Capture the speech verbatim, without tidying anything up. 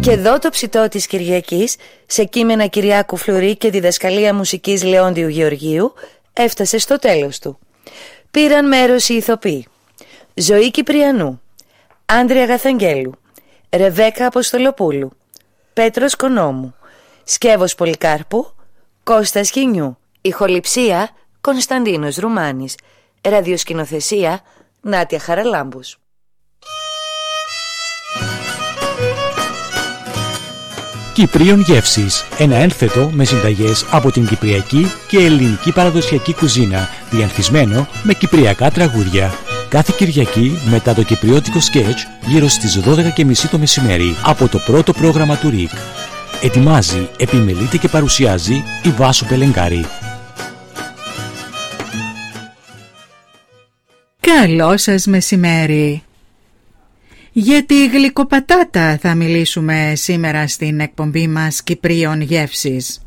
Και εδώ το ψητό της Κυριακής, σε κείμενα Κυριάκου Φλουρί και διδασκαλία μουσικής Λεόντιου Γεωργίου, έφτασε στο τέλος του. Πήραν μέρος οι ηθοποιοί: Ζωή Κυπριανού, Άντρια Γαθαγγέλου, Ρεβέκα Αποστολοπούλου, Πέτρος Κονόμου, Σκεύος Πολυκάρπου, Κώστας Χινιού. Ηχοληψία Κωνσταντίνος Ρουμάνης. Ραδιοσκηνοθεσία Νάτια Χαραλάμπους. Κυπρίων Γεύσεις, ένα ένθετο με συνταγές από την κυπριακή και ελληνική παραδοσιακή κουζίνα, διανθισμένο με κυπριακά τραγούδια. Κάθε Κυριακή μετά το κυπριώτικο σκέτς γύρω στις δώδεκα και μισή το μεσημέρι από το πρώτο πρόγραμμα του ΡΙΚ. Ετοιμάζει, επιμελείται και παρουσιάζει η Βάσο Πελεγκάρη. Καλό σας μεσημέρι. Για τη γλυκοπατάτα θα μιλήσουμε σήμερα στην εκπομπή μας Κυπρίων Γεύσεις.